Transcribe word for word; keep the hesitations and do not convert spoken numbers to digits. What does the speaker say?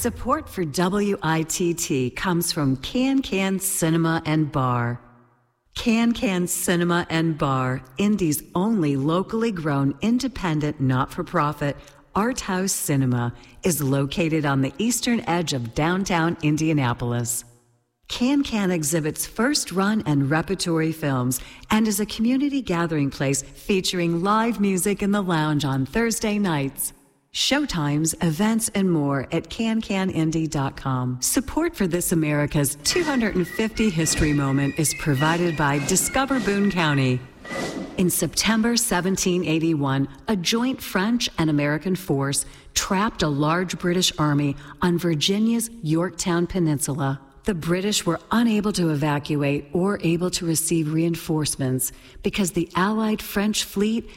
Support for W I T T comes from Can Can Cinema and Bar. Can Can Cinema and Bar, Indy's only locally grown, independent, not-for-profit art house cinema, is located on the eastern edge of downtown Indianapolis. Can Can exhibits first-run and repertory films and is a community gathering place featuring live music in the lounge on Thursday nights. Showtimes, events, and more at can can indy dot com. Support for This America's two hundred fifty History Moment is provided by Discover Boone County. In September seventeen eighty-one, a joint French and American force trapped a large British army on Virginia's Yorktown Peninsula. The British were unable to evacuate or able to receive reinforcements because the Allied French fleet